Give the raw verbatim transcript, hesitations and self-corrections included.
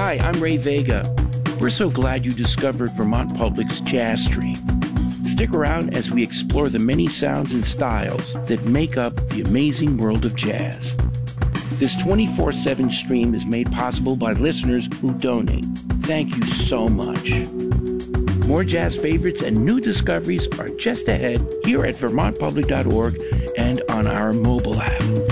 Hi, I'm Ray Vega. We're so glad you discovered Vermont Public's Jazz Stream. Stick around as we explore the many sounds and styles that make up the amazing world of jazz. This twenty-four seven stream is made possible by listeners who donate. Thank you so much. More jazz favorites and new discoveries are just ahead here at vermont public dot org and on our mobile app.